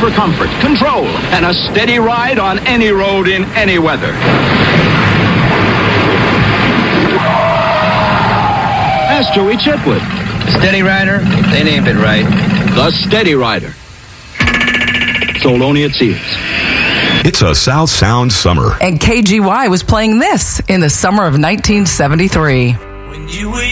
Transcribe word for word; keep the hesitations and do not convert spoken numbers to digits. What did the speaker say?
for comfort, control, and a steady ride on any road in any weather. Ask Joey Chitwood. Steady Rider? They named it right. The Steady Rider. Sold only at Sears. It's a South Sound summer. And K G Y was playing this in the summer of nineteen seventy-three. When you were